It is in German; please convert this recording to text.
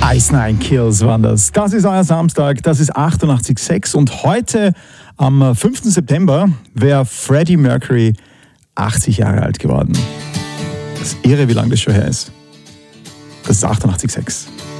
Ice Nine Kills waren das. Das ist euer Samstag, das ist 88.6 und heute am 5. September wäre Freddie Mercury 80 Jahre alt geworden. Das ist irre, wie lange das schon her ist. Das ist 88.6.